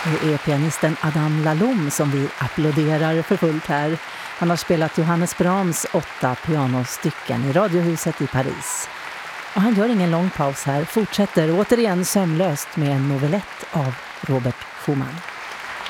Det är pianisten Adam Laloum som vi applåderar för fullt här. Han har spelat Johannes Brahms 8 pianostycken i Radiohuset i Paris. Och han gör ingen lång paus här, fortsätter återigen sömlöst med en novellett av Robert Schumann.